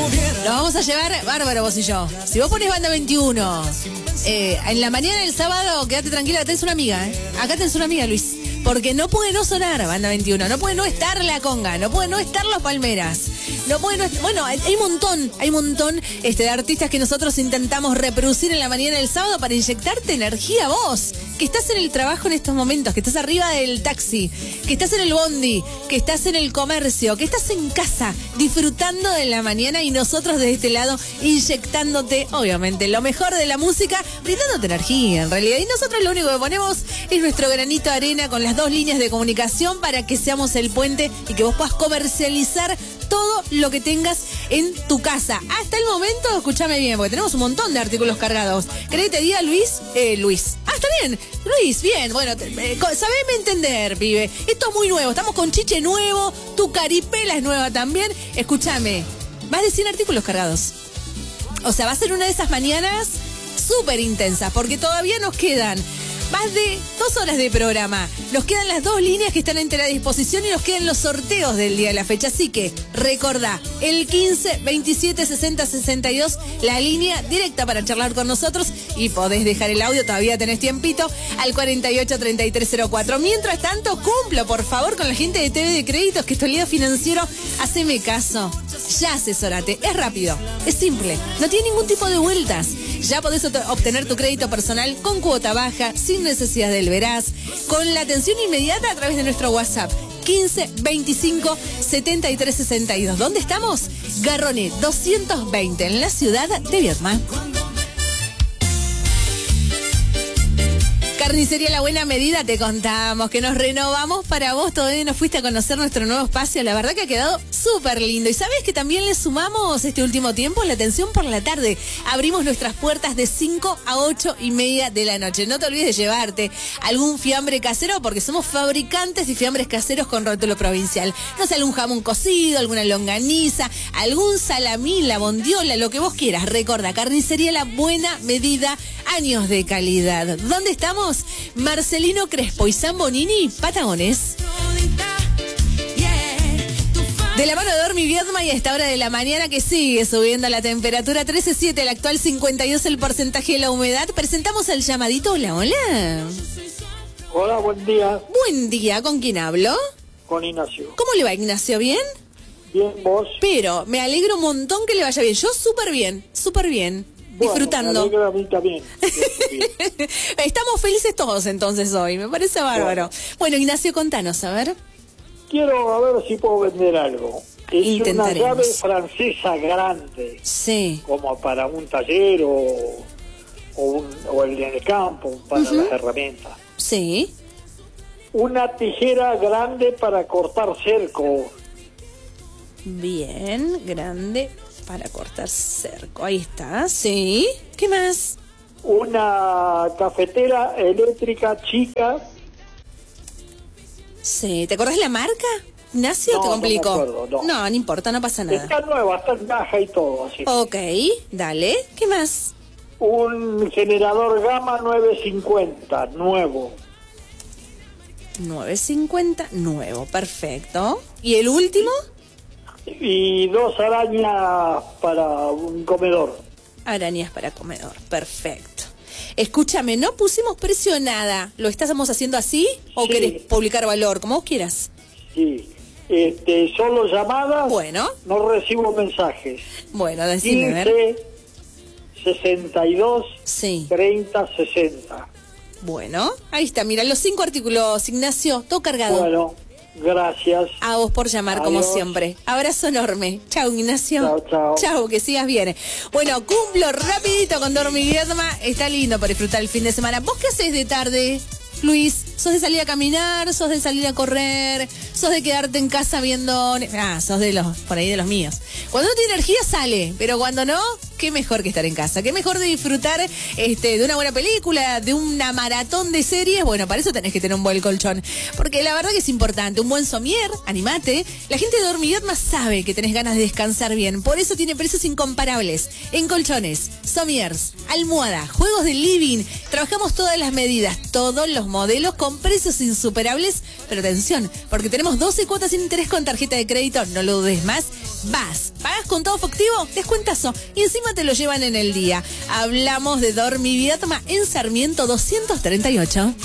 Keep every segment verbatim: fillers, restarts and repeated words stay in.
Lo vamos a llevar bárbaro vos y yo. Si vos pones Banda veintiuno eh, en la mañana del sábado, quédate tranquila, acá tenés una amiga, ¿eh? Acá tenés una amiga, Luis. Porque no puede no sonar Banda veintiuno, no puede no estar La Conga, no puede no estar Los Palmeras, no puede no estar, bueno, hay, hay un montón, hay un montón este, de artistas que nosotros intentamos reproducir en la mañana del sábado para inyectarte energía a vos, que estás en el trabajo en estos momentos, que estás arriba del taxi, que estás en el bondi, que estás en el comercio, que estás en casa disfrutando de la mañana y nosotros de este lado inyectándote, obviamente, lo mejor de la música, brindándote energía en realidad. Y nosotros lo único que ponemos es nuestro granito de arena con las dos líneas de comunicación para que seamos el puente y que vos puedas comercializar todo lo que tengas en tu casa. Hasta el momento, escúchame bien, porque tenemos un montón de artículos cargados. ¿Querés que te diga Luis? Eh, Luis. Ah, está bien. Luis, bien. Bueno, eh, sabeme entender, pibe. Esto es muy nuevo. Estamos con chiche nuevo. Tu caripela es nueva también. Escúchame. Más de cien artículos cargados. O sea, va a ser una de esas mañanas súper intensas, porque todavía nos quedan más de dos horas de programa. Nos quedan las dos líneas que están a entera disposición y nos quedan los sorteos del día de la fecha. Así que recordá, el quince, veintisiete, sesenta, sesenta y dos, la línea directa para charlar con nosotros. Y podés dejar el audio, todavía tenés tiempito, al cuarenta y ocho, treinta y tres cero cuatro. Mientras tanto, cumplo, por favor, con la gente de T V de Créditos, que es tu líder financiero. Haceme caso. Ya asesórate. Es rápido, es simple, no tiene ningún tipo de vueltas. Ya podés obtener tu crédito personal con cuota baja, sin necesidad del veraz, con la atención inmediata a través de nuestro WhatsApp quince, veinticinco, setenta y tres, sesenta y dos. ¿Dónde estamos? Garrone doscientos veinte, en la ciudad de Viedma. Carnicería La Buena Medida, te contamos que nos renovamos para vos, todavía no fuiste a conocer nuestro nuevo espacio, la verdad que ha quedado súper lindo. Y sabes que también le sumamos este último tiempo la atención por la tarde. Abrimos nuestras puertas de cinco a ocho y media de la noche. No te olvides de llevarte algún fiambre casero, porque somos fabricantes de fiambres caseros con rótulo provincial. No sé, algún jamón cocido, alguna longaniza, algún salamín, la bondiola, lo que vos quieras. Recuerda, Carnicería La Buena Medida, años de calidad. ¿Dónde estamos? Marcelino Crespo y San Bonini, Patagones. De la mano de Dormi Viedma, y a esta hora de la mañana que sigue subiendo la temperatura, trece punto siete, el actual cincuenta y dos el porcentaje de la humedad. Presentamos el llamadito. Hola, hola. Hola, buen día. Buen día, ¿con quién hablo? Con Ignacio. ¿Cómo le va, Ignacio? ¿Bien? Bien, vos. Pero me alegro un montón que le vaya bien. Yo súper bien, súper bien. Bueno, disfrutando. Me alegra a mí también. Estamos felices todos entonces hoy, me parece bárbaro. Bueno, bueno, Ignacio, contanos, a ver. Quiero a ver si puedo vender algo. Es una llave francesa grande. Sí. Como para un taller o, o, un, o el en el campo, para uh-huh. las herramientas. Sí. Una tijera grande para cortar cerco. Bien, grande para cortar cerco. Ahí está, sí. ¿Qué más? Una cafetera eléctrica chica. Sí. ¿Te acordás la marca, Ignacio? No, ¿Te complicó? No me acuerdo, no. No, no importa, no pasa nada. Está nueva, está en caja y todo. Así. Ok, dale. ¿Qué más? Un generador Gama nueve cincuenta, nuevo. nueve cincuenta, nuevo, perfecto. ¿Y el último? Y dos arañas para un comedor. Arañas para comedor, perfecto. Escúchame, no pusimos precio nada. ¿Lo estamos haciendo así o sí. querés publicar valor? Como vos quieras. Sí, este, solo llamadas. Bueno. No recibo mensajes. Bueno, decime, a ver. quince, sesenta y dos, sí. treinta, sesenta. Bueno, ahí está, mira, los cinco artículos, Ignacio, todo cargado. Bueno. Gracias. A vos por llamar. Adiós. Como siempre. Abrazo enorme. Chau, Ignacio. Chau, chau. Chau, que sigas bien. Bueno, cumplo rapidito con Dormi Viedma. Está lindo para disfrutar el fin de semana. ¿Vos qué haces de tarde, Luis? ¿Sos de salir a caminar? ¿Sos de salir a correr? ¿Sos de quedarte en casa viendo...? Ah, sos de los, por ahí de los míos. Cuando no tiene energía sale, pero cuando no, qué mejor que estar en casa. Qué mejor de disfrutar este, de una buena película, de una maratón de series. Bueno, para eso tenés que tener un buen colchón. Porque la verdad que es importante. Un buen somier, animate. La gente de Dormi Viedma sabe que tenés ganas de descansar bien. Por eso tiene precios incomparables. En colchones, somiers, almohada, juegos de living. Trabajamos todas las medidas, todos los modelos con con precios insuperables, pero atención, porque tenemos doce cuotas sin interés con tarjeta de crédito, no lo dudes más, vas, pagas con todo efectivo, descuentazo, y encima te lo llevan en el día. Hablamos de Dormiviatma en Sarmiento doscientos treinta y ocho.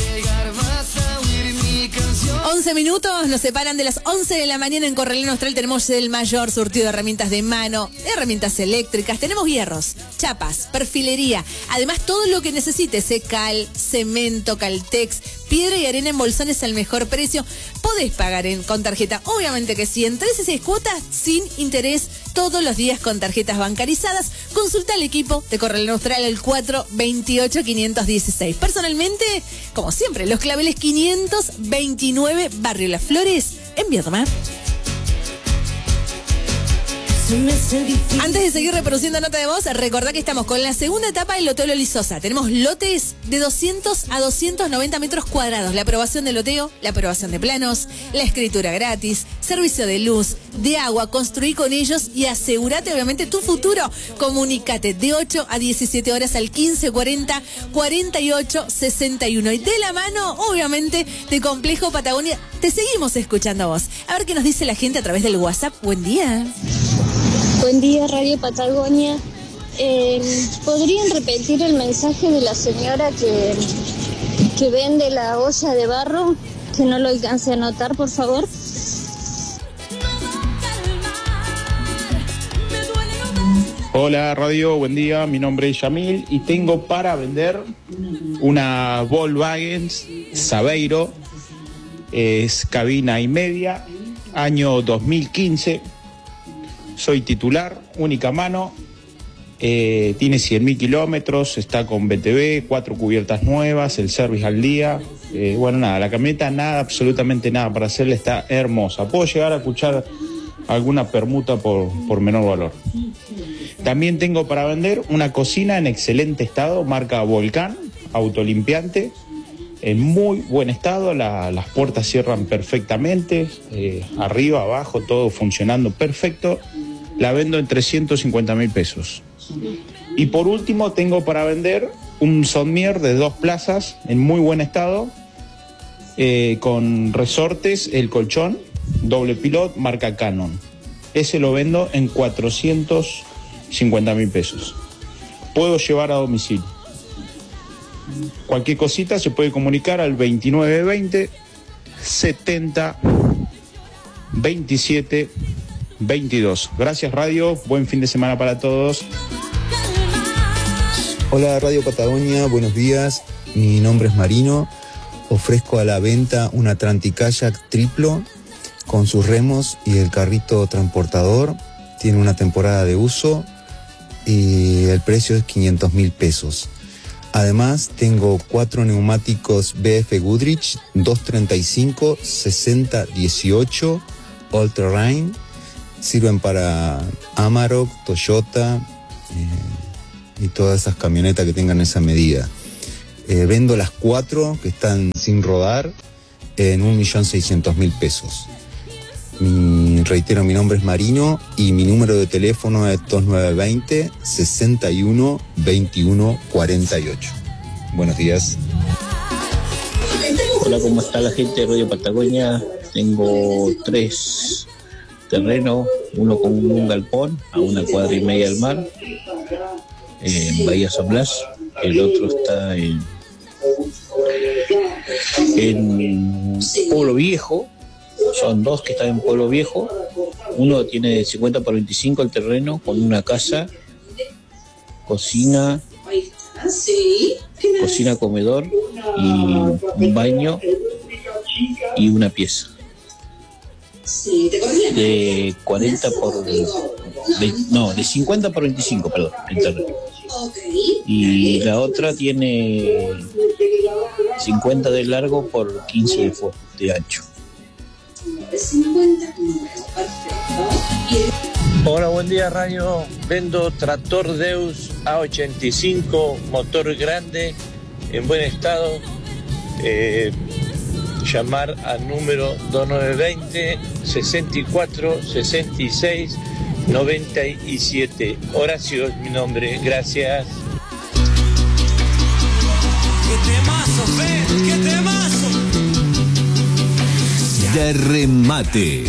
once minutos nos separan de las once de la mañana. En Corralón Austral tenemos el mayor surtido de herramientas de mano, herramientas eléctricas, tenemos hierros, chapas, perfilería, además todo lo que necesites, cal, cemento, caltex, piedra y arena en bolsones al mejor precio. Podés pagar en, con tarjeta, obviamente que sí, en tres y seis cuotas sin interés todos los días con tarjetas bancarizadas. Consulta al equipo de Corralón Austral al cuatro veintiocho quinientos dieciséis. Personalmente, como siempre, Los Claveles quinientos veintinueve, Barrio Las Flores, en Viedma. Antes de seguir reproduciendo nota de voz, recordá que estamos con la segunda etapa del loteo Loli Sosa. Tenemos lotes de doscientos a doscientos noventa metros cuadrados. La aprobación del loteo, la aprobación de planos, la escritura gratis, servicio de luz, de agua. Construí con ellos y asegúrate obviamente tu futuro. Comunícate de ocho a diecisiete horas al quince cuarenta cuarenta y ocho sesenta y uno. Y de la mano, obviamente, de Complejo Patagonia. Te seguimos escuchando a vos. A ver qué nos dice la gente a través del WhatsApp. Buen día. Buen día, Radio Patagonia. Eh, ¿Podrían repetir el mensaje de la señora que, que vende la olla de barro? Que no lo alcance a anotar, por favor. Hola Radio, buen día, mi nombre es Yamil y tengo para vender una Volkswagen Saveiro, es cabina y media, año dos mil quince. Soy titular, única mano, eh, tiene cien mil kilómetros, está con B T V, cuatro cubiertas nuevas, el service al día. Eh, bueno, nada, la camioneta, nada, absolutamente nada para hacerle, está hermosa. Puedo llegar a escuchar alguna permuta por, por menor valor. También tengo para vender una cocina en excelente estado, marca Volcán, autolimpiante, en muy buen estado, la, las puertas cierran perfectamente, eh, arriba, abajo, todo funcionando perfecto. La vendo en trescientos cincuenta mil pesos. Y por último tengo para vender un Sonmier de dos plazas en muy buen estado, eh, con resortes, el colchón, doble pilot, marca Canon. Ese lo vendo en cuatrocientos cincuenta mil pesos. Puedo llevar a domicilio. Cualquier cosita se puede comunicar al veintinueve veinte setenta veintisiete veintidós. Gracias Radio, buen fin de semana para todos. Hola Radio Patagonia, buenos días. Mi nombre es Marino. Ofrezco a la venta una Tranti-Kayak triplo con sus remos y el carrito transportador. Tiene una temporada de uso y el precio es quinientos mil pesos. Además, tengo cuatro neumáticos B F Goodrich doscientos treinta y cinco sesenta dieciocho All Terrain. Sirven para Amarok, Toyota eh, y todas esas camionetas que tengan esa medida. Eh, vendo las cuatro que están sin rodar en un millón seiscientos mil pesos. Mi, reitero, mi nombre es Marino y mi número de teléfono es dos nueve dos cero sesenta y uno veintiuno cuarenta y ocho. Buenos días. Hola, ¿cómo está la gente de Radio Patagonia? Tengo tres terrenos, uno con un galpón a una cuadra y media del mar, en Bahía San Blas. El otro está en, en Pueblo Viejo. Son dos que están en Pueblo Viejo. Uno tiene cincuenta por veinticinco el terreno, con una casa, cocina, cocina, comedor y un baño y una pieza. De cuarenta por... De, no, de cincuenta por veinticinco, perdón, el terreno. Y la otra tiene cincuenta de largo por quince de, de ancho. Hola, buen día Radio. Vendo Tractor Deus A ochenta y cinco, motor grande, en buen estado. Eh, llamar al número dos nueve dos cero sesenta y cuatro sesenta y seis noventa y siete. Horacio es mi nombre, gracias. ¡Qué temazo, Fe! ¡Qué temazo! de remate.